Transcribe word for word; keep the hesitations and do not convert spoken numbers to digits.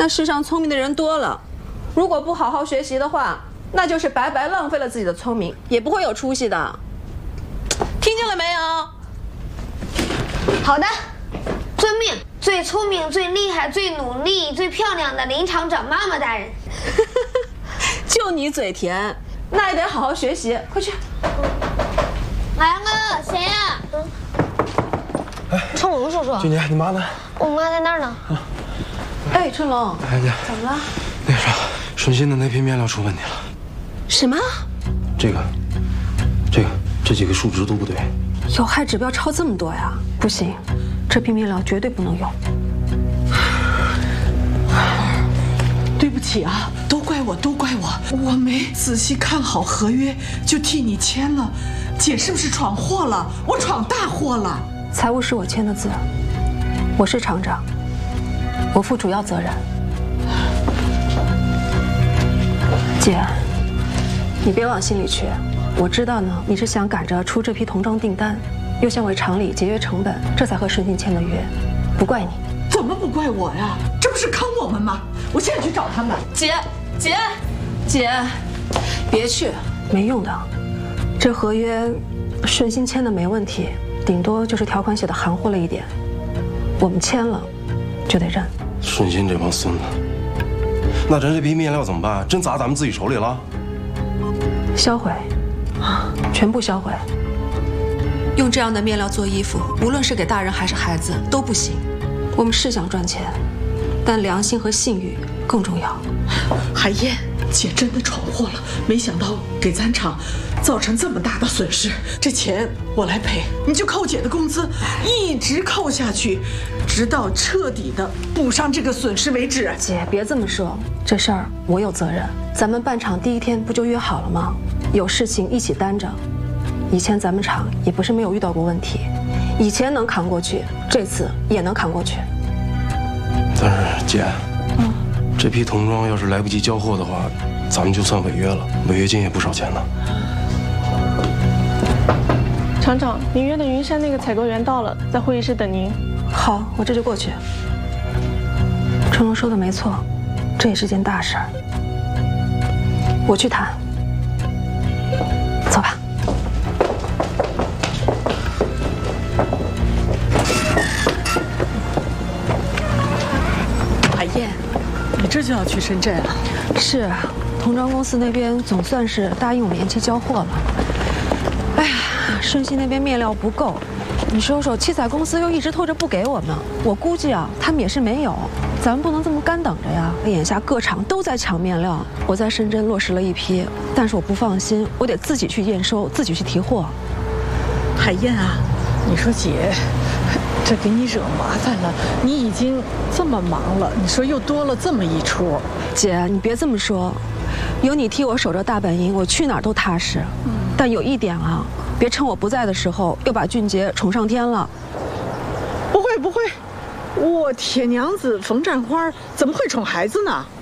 那世上聪明的人多了，如果不好好学习的话，那就是白白浪费了自己的聪明，也不会有出息的。听见了没有？ 好的，遵命。最聪明、最厉害、最努力、最漂亮的林厂长妈妈大人。 就你嘴甜，那也得好好学习，快去。 来了，谁呀？嗯。哎，成龙叔叔。 俊杰，你妈呢？ 我妈在那儿呢。 啊。哎，成龙。 哎呀， 怎么了？ 那啥，顺鑫的那批面料出问题了。 什么？ 这个，这个，这几个数值都不对。 有害指标超这么多呀？不行，这批面料绝对不能用。 对不起啊，都怪我，都怪我，我没仔细看好合约就替你签了。姐是不是闯祸了？我闯大祸了。 财务是我签的字，我是厂长，我负主要责任。姐，你别往心里去。我知道呢，你是想赶着出这批童装订单，又想为厂里节约成本，这才和顺鑫签的约，不怪你。 怎么不怪我呀？这不是坑我们吗？我现在去找他们。 姐，姐，姐，别去，没用的。这合约顺鑫签的没问题，顶多就是条款写的含糊了一点，我们签了就得认。 顺鑫这帮孙子，那咱这批面料怎么办？真砸咱们自己手里了？ 销毁。全部销毁。用这样的面料做衣服，无论是给大人还是孩子都不行。我们是想赚钱，但良心和信誉更重要。 海燕，姐真的闯祸了，没想到给咱厂造成这么大的损失。这钱我来赔，你就扣姐的工资，一直扣下去，直到彻底的补上这个损失为止。 姐，别这么说，这事儿我有责任。咱们办厂第一天不就约好了吗？有事情一起担着。以前咱们厂也不是没有遇到过问题，以前能扛过去，这次也能扛过去。 但是姐，嗯，这批童装要是来不及交货的话，咱们就算违约了，违约金也不少钱呢。 厂长，您约的云山那个采购员到了，在会议室等您。 好，我这就过去。成龙说的没错，这也是件大事儿，我去谈。走吧。 海燕，你这就要去深圳啊？ 是，童装公司那边总算是答应我们延期交货了。哎呀，顺鑫那边面料不够，你说说，七彩公司又一直拖着不给我们，我估计啊，他们也是没有。咱们不能这么干等着呀！眼下各厂都在抢面料，我在深圳落实了一批，但是我不放心，我得自己去验收，自己去提货。 海燕啊，你说姐，这给你惹麻烦了，你已经这么忙了，你说又多了这么一出。 姐，你别这么说，有你替我守着大本营，我去哪儿都踏实。嗯，但有一点啊，别趁我不在的时候又把俊杰宠上天了。 不会不会。我铁娘子冯占花怎么会宠孩子呢？